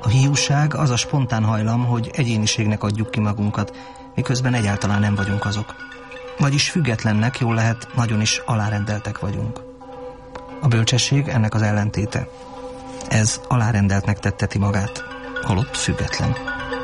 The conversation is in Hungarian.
hiúság az a spontán hajlam, hogy egyéniségnek adjuk ki magunkat, miközben egyáltalán nem vagyunk azok. Vagyis függetlennek, jól lehet, nagyon is alárendeltek vagyunk. A bölcsesség ennek az ellentéte. Ez alárendeltnek tetteti magát, holott független.